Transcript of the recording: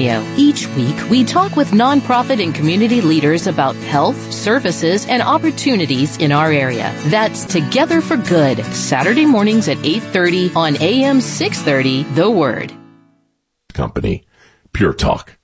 Radio. Each week, we talk with nonprofit and community leaders about health, services, and opportunities in our area. That's Together for Good, Saturday mornings at 8:30 on AM 630, The Word. Company, Pure Talk.